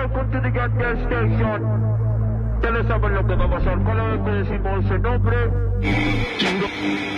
welcome to the Get There Station. Ya le saben lo que va a pasar, cada vez que decimos el nombre.